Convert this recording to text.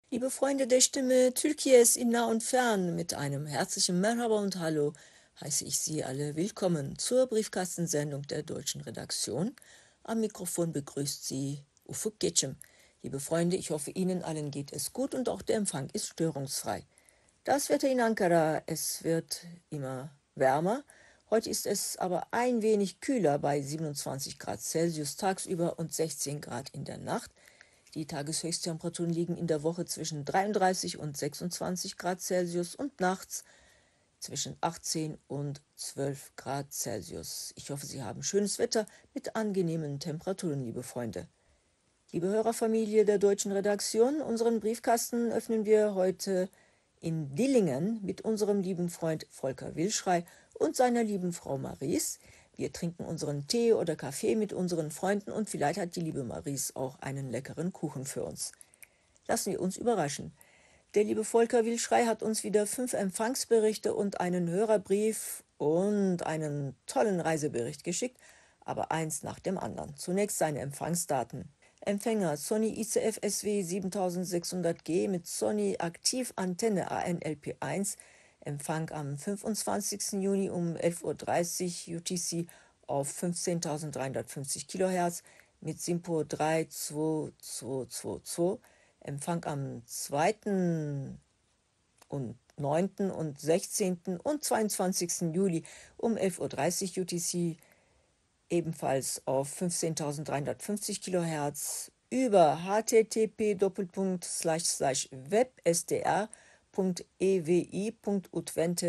Liebe Freunde der Stimme Türkiye's in nah und fern, mit einem herzlichen Merhaba und Hallo heiße ich Sie alle willkommen zur Briefkastensendung der deutschen Redaktion. Am Mikrofon begrüßt Sie Ufuk Geçim. Liebe Freunde, ich hoffe, Ihnen allen geht es gut und auch der Empfang ist störungsfrei. Das Wetter in Ankara, es wird immer wärmer. Heute ist es aber ein wenig kühler bei 27 Grad Celsius tagsüber und 16 Grad in der Nacht. Die Tageshöchsttemperaturen liegen in der Woche zwischen 33 und 26 Grad Celsius und nachts zwischen 18 und 12 Grad Celsius. Ich hoffe, Sie haben schönes Wetter mit angenehmen Temperaturen, liebe Freunde. Liebe Hörerfamilie der deutschen Redaktion, unseren Briefkasten öffnen wir heute in Dillingen mit unserem lieben Freund Volker Wilschrei und seiner lieben Frau Maries. Wir trinken unseren Tee oder Kaffee mit unseren Freunden und vielleicht hat die liebe Maries auch einen leckeren Kuchen für uns. Lassen wir uns überraschen. Der liebe Volker Wilschrei hat uns wieder 5 Empfangsberichte und einen Hörerbrief und einen tollen Reisebericht geschickt, aber eins nach dem anderen. Zunächst seine Empfangsdaten. Empfänger Sony ICF SW 7600G mit Sony Aktivantenne ANLP1, Empfang am 25. Juni um 11:30 Uhr UTC auf 15.350 kHz mit SINPO 32222, Empfang am 2. und 9. und 16. und 22. Juli um 11:30 Uhr UTC ebenfalls auf 15.350 kHz über http://web.sdr.ewi.utwente